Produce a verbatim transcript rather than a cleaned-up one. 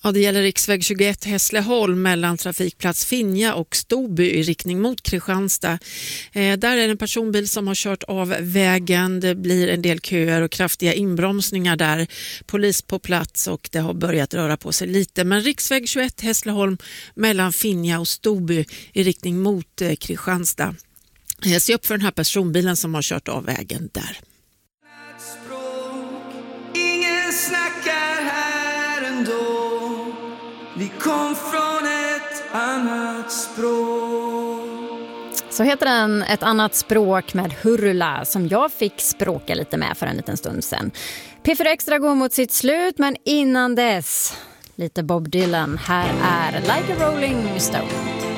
Ja, det gäller riksväg tjugoett Hässleholm mellan trafikplats Finja och Stoby i riktning mot Kristianstad. Eh, där är det en personbil som har kört av vägen. Det blir en del köer och kraftiga inbromsningar där. Polis på plats och det har börjat röra på sig lite. Men riksväg tjugoett Hässleholm mellan Finja och Stoby i riktning mot eh, Kristianstad. Eh, se upp för den här personbilen som har kört av vägen där. Ingen snackar här ändå. Vi kom från ett annat språk. Så heter den Ett annat språk med Hurula som jag fick språka lite med för en liten stund sedan. P fyra Extra går mot sitt slut, men innan dess lite Bob Dylan. Här är Like a Rolling Stone.